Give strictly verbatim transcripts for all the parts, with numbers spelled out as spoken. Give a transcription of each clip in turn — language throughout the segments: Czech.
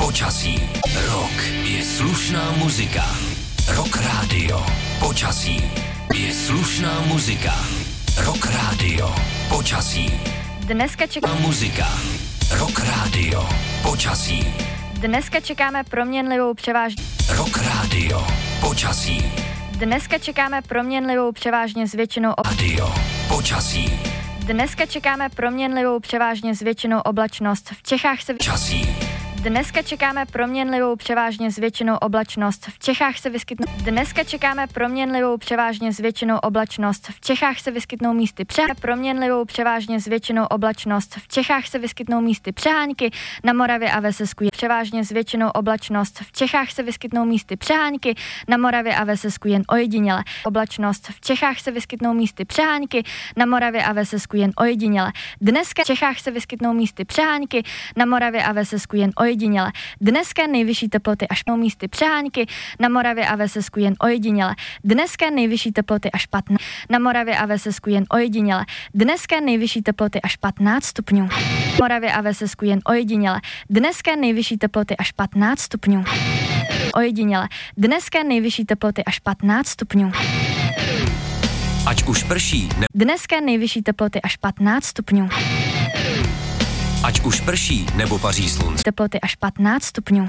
Počasí. Rok je slušná muzika. Rock Radio. Počasí. Je slušná muzika. Rock Radio. Počasí. Dneska čeká muzika. Rock Radio. Počasí. Dneska čekáme proměnlivou převážně Rock Radio. Počasí. Dneska čekáme proměnlivou převážně s většinou ob... Radio. Počasí. Dneska čekáme proměnlivou převážně s většinou oblačnost. V Čechách se Počasí. Dneska čekáme proměnlivou převážně s většinou oblačnost. V Čechách se vyskytnou Dneska čekáme proměnlivou převážně s většinou oblačnost. V Čechách se vyskytnou místy přeháňky. Proměnlivou převážně s většinou oblačnost. V Čechách se vyskytnou místy přehánky. Na Moravě a ve Slezsku je převážně s většinou oblačnost. V Čechách se vyskytnou místy přehánky. Na Moravě a ve Slezsku jen ojediněle oblačnost. V Čechách se vyskytnou místy přehánky. Na Moravě a ve Slezsku jen ojediněle. Dneska v Čechách se vyskytnou místy přehánky. Na Moravě a ve Slezsku jen ojediněle. Dneska nejvyšší teploty až po místy přehánky, na Moravě a ve Slezsku jen ojediněle. Dneska nejvyšší teploty až patnáct, na Moravě a ve Slezsku jen ojediněle. Dneska nejvyšší teploty až patnáct stupňů, na Moravě a ve Slezsku jen ojediněle. Dneska nejvyšší teploty až patnáct stupňů, ojediněle. Dneska nejvyšší teploty až patnáct stupňů. Ať už prší, ne... Dneska nejvyšší teploty až patnáct stupňů. Ať už prší nebo paří slunce. Teploty až patnáct stupňů.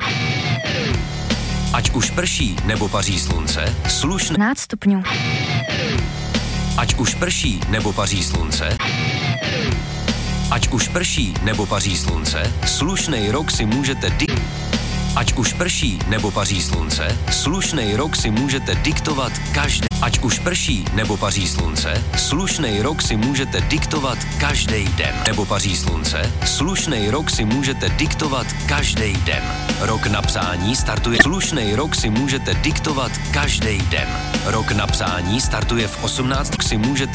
Ať už prší nebo paří slunce, slušné patnáct stupňů. Ať už prší nebo paří slunce. Ať už prší nebo paří slunce, slušnej rok si můžete di... Ať už prší nebo paří slunce, slušnej rok si můžete diktovat každý. Ať už prší nebo paří slunce, slušnej rok si můžete diktovat každý den. Nebo paří slunce, slušnej rok si můžete diktovat každý den. Rok napsání startuje. Slušnej rok si můžete diktovat každý den. Rok napsání startuje v osmnáct. Si můžete